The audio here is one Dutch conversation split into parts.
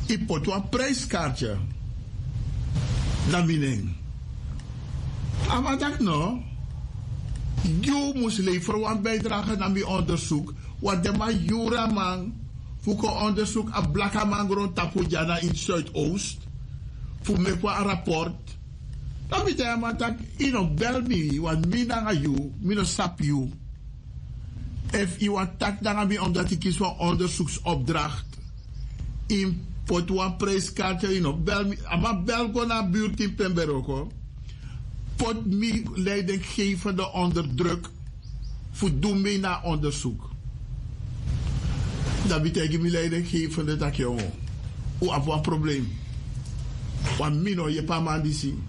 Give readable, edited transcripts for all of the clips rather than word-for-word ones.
ipot een prijskaartje. Dat mening. Maar dat nou, je moest leveren een bijdrage naar mijn onderzoek. Wat de man jura man, voor een onderzoek aan blakke man rond Tapujana in Zuidoost. Voor me een rapport. Dan moet je maar dat je nog bel me, want mij naar jou, mij nog sap jou. If je wat tak naar mij omdat ik kies voor onderzoeksopdracht. In pot een prijskaartje, je nog bel me. Maar bel gewoon naar buurt in Pemberoko. Pot me leidinggevende onder druk. Voor doen mee naar onderzoek. Dat betekent me leidinggevende dat je hoe heb een probleem. Want mij nog je paar maanden zien.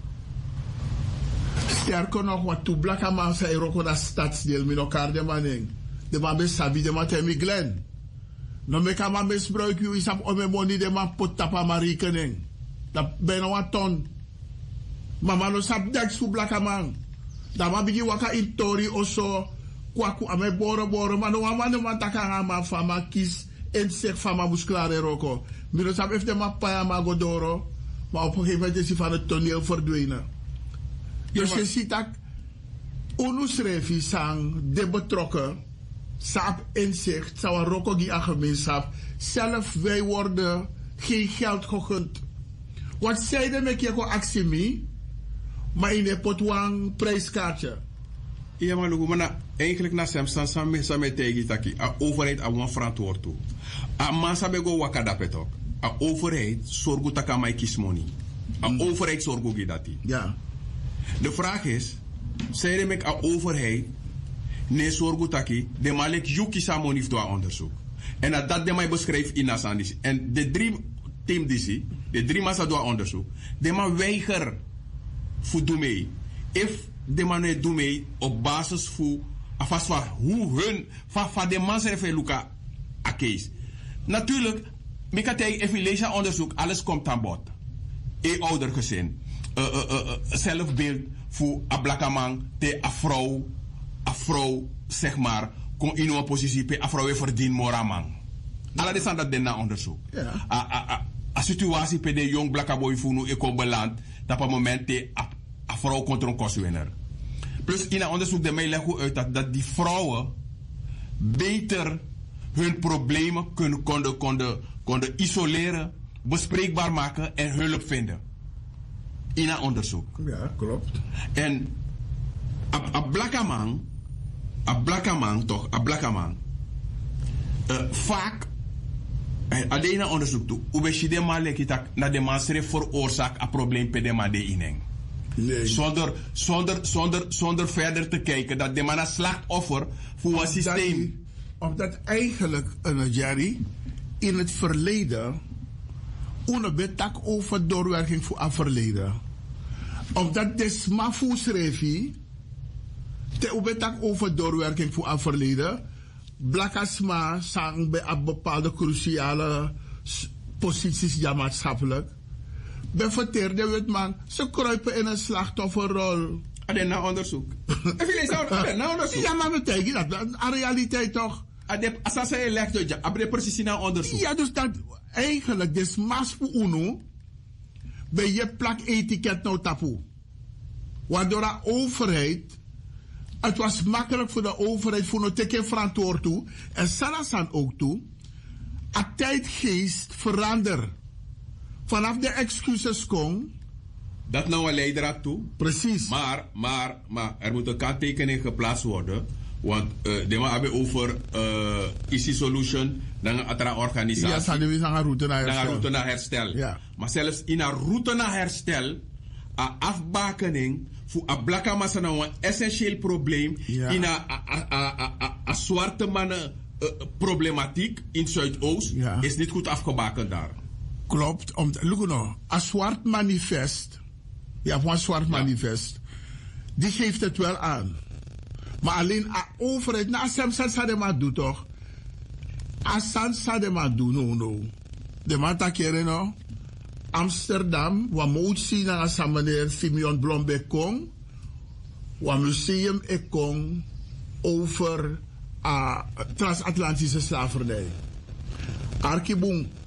Sterker nog, wat toe blakke man zei roko dat stadsdeel met elkaar de maning. De man besabi de man temi glen. No me kan man misbruik je is op ome money de man pot tapa maar rekening. Dat bijna wat ton. Mama no sap deks voor blakke man. Dat man bigi waka in tori oso. Kwaku ame boro man no man takanga man fama kies en zeg fama musklare roko. Mi no sap if de man paya ma godoro. Maar op een gegeven moment is hij van het toneel verdwenen. Dus je ziet dat onusrevi sang de betrokken saap inzicht zou een rokogi aan gemeenschap zelf wij worden geen geld gegund. Wat zeiden met je actie mee, maar in de potwang prijskaartje. Ja, maar Lugu, eigenlijk na sem samen tegen taki, a overheid aan een verantwoord toe. A man sabe go wakada petok. A overheid zorgt dat kan kismoni. A overheid zorgt dat die. Ja. De vraag is, zei ik aan overheid, nee zorg taki, de malek yuki samoni voor onderzoek. En dat de mij beschrijft in Nasandis. En de drie team die de drie massa door onderzoek, de man weiger voor doen mee. If de man niet doen mee op basis voor, afas van hoe hun, van de man zelf luka a case. Natuurlijk, ik kan tegen even onderzoek, alles komt aan bod. Oudergezin. Zelfbeeld voor een blakke man te afro zeg maar kon in een positie pe afro weer verdien mora man. Alle is aan dat den na onderzoek. A situatie pe de jong blakke boy voor nu eko beland dat op het moment te afro contra een kostwinner. Plus in een onderzoek de mij leggen uit dat die vrouwen beter hun problemen konden isoleren, bespreekbaar maken en hulp vinden. In een onderzoek. Ja, klopt. En een blakke man, vaak, alleen een onderzoek toe, hoe je de man lekt dat de man schreef veroorzaakt een probleem per de man de ineng. Nee. Zonder verder te kijken dat de man een slachtoffer voor een systeem. Omdat eigenlijk, Jerry, in het verleden tak over doorwerking voor het verleden. Omdat de smafoesrevi te tak over doorwerking voor het verleden. Blakasma sang bij een bepaalde cruciale posities ja maatschappelijk. Bij verteerde weet man, ze kruipen in een slachtofferrol. En na onderzoek. Ja, maar betekent dat een realiteit toch? Als zij legt het, je precies in een onderzoek. Ja, dus dat eigenlijk, dus mas voor uno, bij je plak etiket nou tapu. Waardoor de overheid, het was makkelijk voor de overheid voor een teken verantwoord toe, en Salasan ook toe, a tijdgeest verander. Vanaf de excuses komen. Dat nou een leidraad toe. Precies. Maar er moet een kanttekening geplaatst worden. Want de man hebben over Easy Solution, dan een organisatie. Ja, dan een route naar herstel. Route naar herstel. Ja. Maar zelfs in een route naar herstel, een afbakening voor een blakke massa nou een essentieel probleem. Ja. In een zwarte mannen problematiek in Zuidoost is niet goed afgebakend daar. Klopt. Look nou, een zwart manifest, een zwart manifest, die geeft het wel aan. Maar alleen de overheid, na Samsan Sadema doet toch? Asan Sadema doet, no. De man takeren, no. Amsterdam, waar moet zien naar meneer Simeon Blombeek Kong, waar museum ik kom over transatlantische slavernij. Arkibung